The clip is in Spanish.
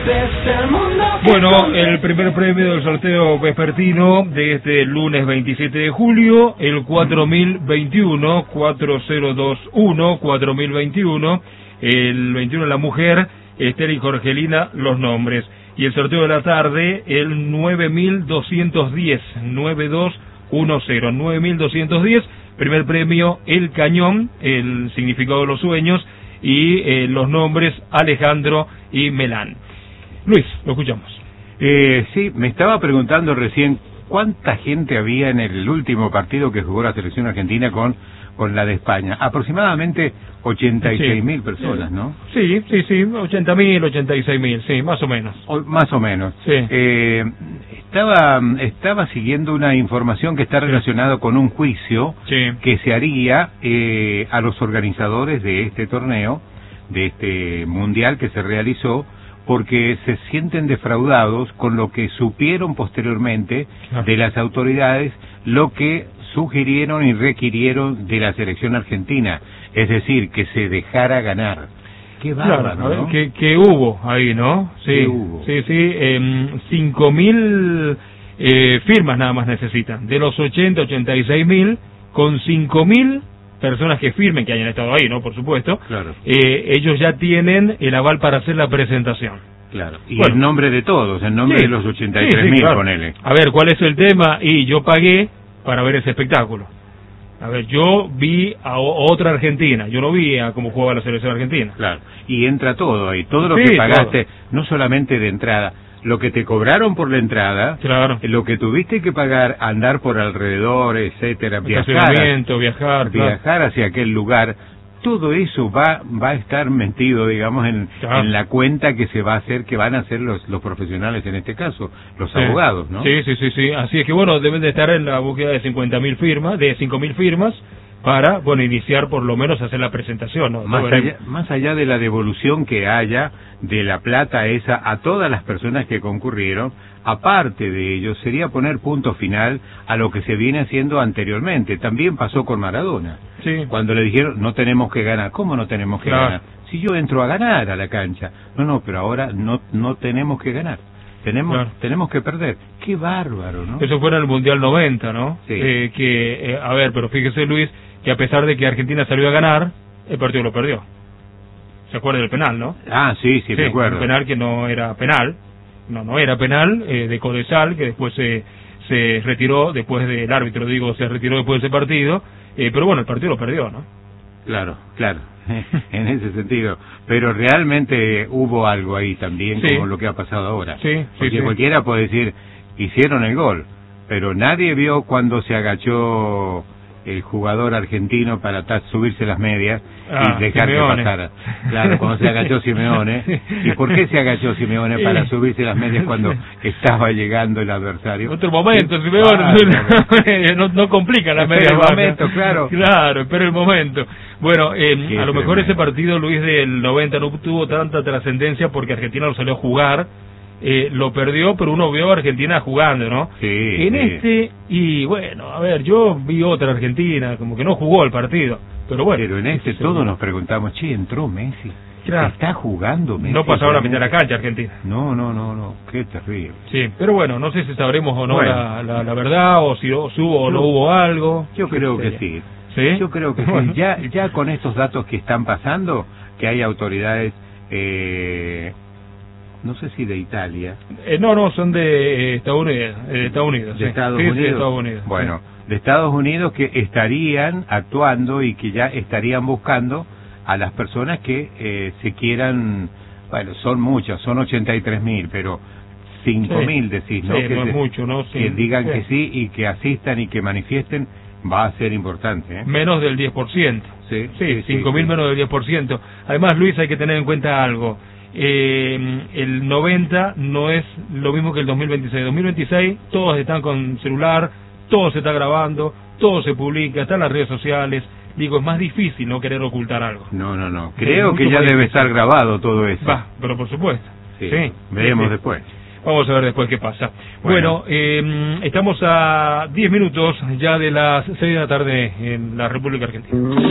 Bueno, el primer premio del sorteo vespertino de este lunes 27 de julio, el 4021, 4021, el 21 la mujer, Esther y Jorgelina, los nombres. Y el sorteo de la tarde, el 9210, 9210, primer premio, el cañón, el significado de los sueños, y los nombres Alejandro y Melán. Luis, lo escuchamos. Sí, me estaba preguntando recién cuánta gente había en el último partido que jugó la selección argentina con la de España. Aproximadamente 86.000 personas, ¿no? Sí, 80.000, 86.000, sí, más o menos. Más o menos. Sí. Estaba siguiendo una información que está relacionada con un juicio que se haría a los organizadores de este torneo, de este mundial que se realizó, porque se sienten defraudados con lo que supieron posteriormente de las autoridades, lo que sugirieron y requirieron de la selección argentina, es decir, que se dejara ganar. Qué bárbaro, ¿no? Que hubo ahí, ¿no? Sí, hubo. Sí, 5.000 firmas nada más necesitan, de los 86.000, con 5.000 personas que firmen, que hayan estado ahí, ¿no? Por supuesto. Claro. Ellos ya tienen el aval para hacer la presentación. Claro. Y bueno, en nombre de todos, en nombre de los 83.000, claro. Ponele. A ver, ¿cuál es el tema? Y yo pagué para ver ese espectáculo. A ver, yo vi a otra Argentina, yo no vi a cómo jugaba la selección argentina. Claro. Y entra todo ahí, todo lo que pagaste, todo. No solamente de entrada, lo que te cobraron por la entrada, lo que tuviste que pagar, andar por alrededor, etcétera, viajar hacia aquel lugar, todo eso va a estar metido, digamos, en la cuenta que se va a hacer, que van a hacer los profesionales en este caso, los abogados, ¿no? Sí. Así es que, bueno, deben de estar en la búsqueda de 50.000 firmas, de 5.000 firmas, para, bueno, iniciar por lo menos a hacer la presentación, ¿no? Más allá de la devolución que haya de la plata esa a todas las personas que concurrieron, aparte de ello, sería poner punto final a lo que se viene haciendo anteriormente. También pasó con Maradona. Sí. Cuando le dijeron, no tenemos que ganar. ¿Cómo no tenemos que ganar? Si yo entro a ganar a la cancha. No, pero ahora no tenemos que ganar. Tenemos que perder. Qué bárbaro, ¿no? Eso fue en el Mundial 90, ¿no? Sí. A ver, pero fíjese, Luis, que a pesar de que Argentina salió a ganar, el partido lo perdió. ¿Se acuerda del penal, no? Sí, me acuerdo. Un penal que no era penal. No era penal, de Codesal, que después se retiró después del árbitro, se retiró después de ese partido. Pero bueno, el partido lo perdió, ¿no? Claro. En ese sentido. Pero realmente hubo algo ahí también, como lo que ha pasado ahora. Porque cualquiera puede decir, hicieron el gol, pero nadie vio cuando se agachó el jugador argentino para subirse las medias y dejar que pasara. Claro, cuando se agachó Simeone. ¿Y por qué se agachó Simeone para subirse las medias cuando estaba llegando el adversario? Otro momento, Simeone, no complica las medias. Espera el momento, claro. Claro, espera el momento. Bueno, a lo mejor ese partido, Luis, del 90 no tuvo tanta trascendencia porque Argentina lo salió a jugar. Lo perdió, pero uno vio a Argentina jugando, ¿no? Y bueno, a ver, yo vi otra Argentina, como que no jugó el partido, pero bueno. Pero en todos nos preguntamos, entró Messi, ¿está jugando Messi? No pasaron a mitad de la cancha Argentina. No, qué terrible. Sí, pero bueno, no sé si sabremos o no la verdad, o si hubo o no hubo algo. Yo creo que sí. ¿Sí? Yo creo que sí. Ya con estos datos que están pasando, que hay autoridades... no sé si de Italia. No, son de Estados Unidos. De Estados Unidos. De Estados Unidos. Bueno, de Estados Unidos, que estarían actuando y que ya estarían buscando a las personas que se quieran, bueno, son muchas, son 83.000, pero 5.000 decís, ¿no? Que no es mucho, ¿no? Que digan que sí y que asistan y que manifiesten, va a ser importante, ¿eh? Menos del 10%. Sí, 5.000 menos del 10%. Además, Luis, hay que tener en cuenta algo. El 90 no es lo mismo que el 2026. 2026 todos están con celular, todo se está grabando, todo se publica, está en las redes sociales. Digo, es más difícil no querer ocultar algo. No. Creo que ya debe estar grabado todo eso. Pero por supuesto. Sí. Veremos después. Vamos a ver después qué pasa. Bueno, estamos a 10 minutos ya de las 6 de la tarde en la República Argentina.